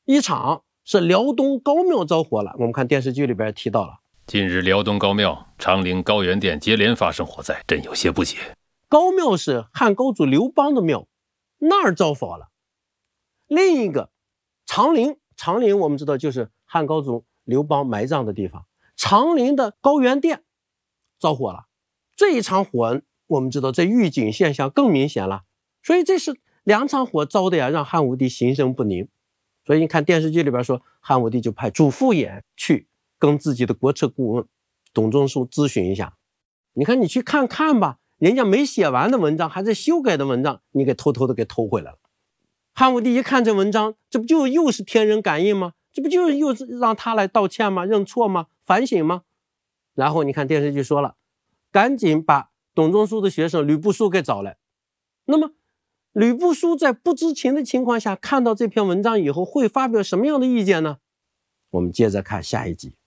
一场是辽东高庙着火了，我们看电视剧里边提到了。 近日辽东高庙、长陵高原殿接连发生火灾，朕有些不解。 高庙是汉高祖刘邦的庙，那儿着火了。另一个长陵我们知道就是汉高祖刘邦埋葬的地方，长陵的高原殿着火了。这一场火我们知道这预警现象更明显了，所以这是2场火着的呀，让汉武帝心生不宁。所以你看电视剧里边说，汉武帝就派主父偃去跟自己的国策顾问董仲舒咨询一下。你看你去看看吧，人家没写完的文章，还在修改的文章，你给偷偷的给偷回来了。汉武帝一看这文章，这不就又是天人感应吗？这不就又是让他来道歉吗？认错吗？反省吗？然后你看电视剧说了，赶紧把董仲舒的学生吕不韦给找来。那么吕不韦在不知情的情况下看到这篇文章以后，会发表什么样的意见呢？我们接着看下一集。